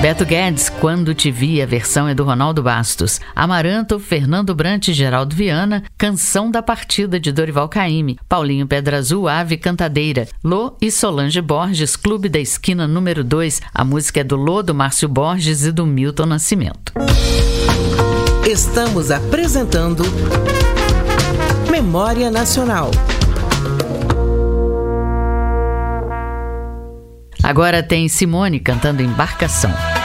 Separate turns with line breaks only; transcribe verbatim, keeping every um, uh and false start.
Beto Guedes, Quando Te Vi, a versão é do Ronaldo Bastos. Amaranto, Fernando Brant e Geraldo Viana, Canção da Partida, de Dorival Caymmi. Paulinho Pedra Azul, Ave Cantadeira. Lô e Solange Borges, Clube da Esquina número dois. A música é do Lô, do Márcio Borges e do Milton Nascimento.
Estamos apresentando Memória Nacional.
Agora tem Simone cantando Embarcação.